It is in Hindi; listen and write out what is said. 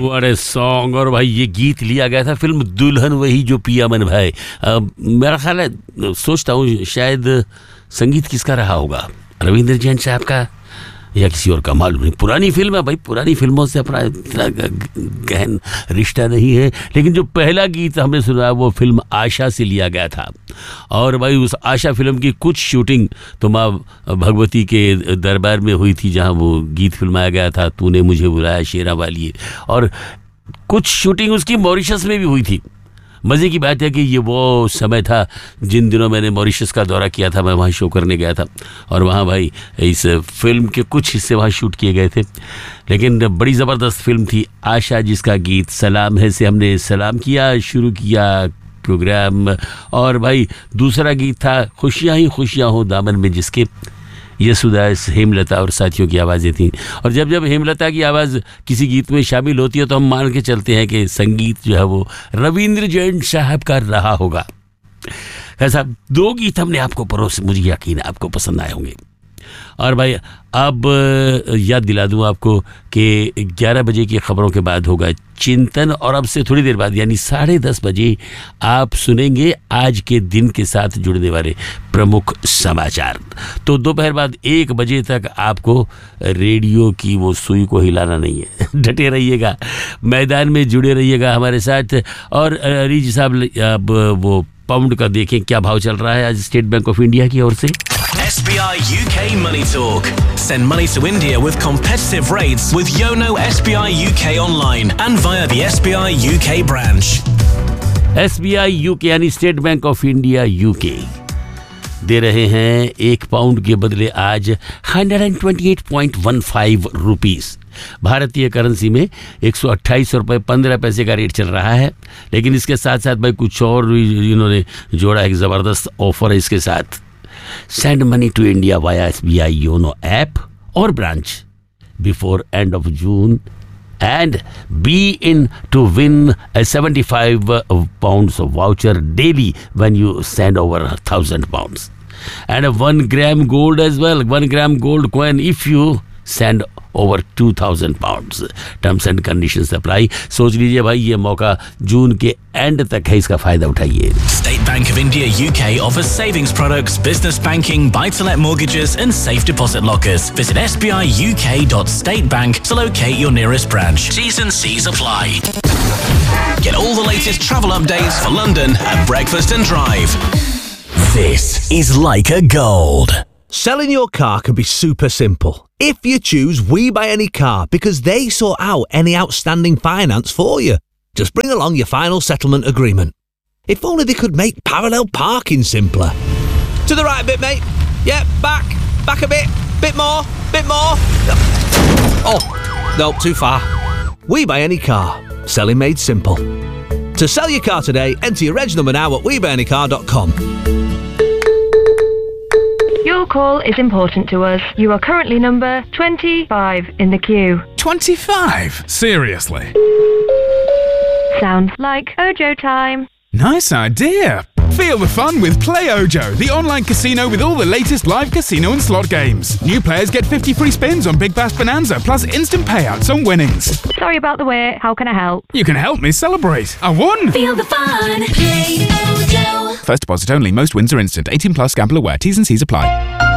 What a song. और भाई ये गीत लिया गया था फिल्म दुल्हन वही जो पिया मन भाई। मेरा ख्याल है, सोचता हूँ शायद संगीत किसका रहा होगा, रविंद्र जैन साहब का या किसी और का, मालूम नहीं। पुरानी फिल्म है भाई, पुरानी फिल्मों से अपना इतना गहन रिश्ता नहीं है। लेकिन जो पहला गीत हमने सुना वो फिल्म आशा से लिया गया था। और भाई उस आशा फिल्म की कुछ शूटिंग तो माँ भगवती के दरबार में हुई थी, जहाँ वो गीत फिल्माया गया था, तूने मुझे बुलाया शेरा वाली। और कुछ शूटिंग उसकी मॉरिशस में भी हुई थी। मज़े की बात है कि ये वो समय था जिन दिनों मैंने मॉरिशस का दौरा किया था, मैं वहाँ शो करने गया था। और वहाँ भाई इस फिल्म के कुछ हिस्से वहाँ शूट किए गए थे। लेकिन बड़ी ज़बरदस्त फिल्म थी आशा, जिसका गीत सलाम है से हमने सलाम किया, शुरू किया प्रोग्राम। और भाई दूसरा गीत था खुशियाँ ही खुशियाँ हो दामन में जिसके, यशोदास, हेमलता और साथियों की आवाज़ें थीं। और जब जब हेमलता की आवाज़ किसी गीत में शामिल होती है तो हम मान के चलते हैं कि संगीत जो है वो रविंद्र जैन साहब का रहा होगा। ऐसा दो गीत हमने आपको परोसे, मुझे यकीन है आपको पसंद आए होंगे। और भाई अब याद दिला दूं आपको कि 11 बजे की खबरों के बाद होगा चिंतन, और अब से थोड़ी देर बाद यानी 10:30 बजे आप सुनेंगे आज के दिन के साथ जुड़ने वाले प्रमुख समाचार। तो दोपहर बाद 1 बजे तक आपको रेडियो की वो सुई को हिलाना नहीं है, डटे रहिएगा, मैदान में जुड़े रहिएगा हमारे साथ। और रीज साहब अब वो पाउंड का देखें क्या भाव चल रहा है आज स्टेट बैंक ऑफ इंडिया की ओर से। SBI UK Money Talk. Send money to India with competitive rates with Yono SBI UK online and via the SBI UK branch. SBI UK यानी state bank of India UK दे रहे हैं 1 पाउंड के बदले आज 128.15 रुपीस। भारतीय करेंसी में 128 रुपये 15 पैसे का रेट चल रहा है। लेकिन इसके साथ साथ भाई कुछ और इन्होंने जोड़ा, एक ज़बरदस्त ऑफर है इसके साथ। Send money to India via SBI Yono app or branch before end of June and be in to win a 75 pounds voucher daily when you send over 1,000 pounds and a 1 gram gold as well, 1 gram gold coin if you send over 2,000 pounds. Terms and conditions apply. सोच लीजिए भाई, ये मौका जून के एंड तक है, इसका फायदा उठाइए। State Bank of India UK offers savings products, business banking, buy-to-let mortgages and safe deposit lockers. Visit sbiuk.statebank to locate your nearest branch. T's and C's apply. Get all the latest travel updates for London at Breakfast and Drive. This is Leica Gold. Selling your car can be super simple if you choose We Buy Any Car, because they sort out any outstanding finance for you. Just bring along your final settlement agreement. If only they could make parallel parking simpler. To the right a bit, mate. Yeah, back a bit more. Oh, no, too far. We Buy Any Car. Selling made simple. To sell your car today, enter your reg number now at webuyanycar.com. Your call is important to us. You are currently number 25 in the queue. 25? Seriously? Sounds like Ojo time. Nice idea. Feel the fun with Play Ojo, the online casino with all the latest live casino and slot games. New players get 50 free spins on Big Bash Bonanza, plus instant payouts on winnings. Sorry about the wait. How can I help? You can help me celebrate. I won! Feel the fun. Play Ojo. First deposit only. Most wins are instant. 18 plus. Gamble aware. T's and C's apply.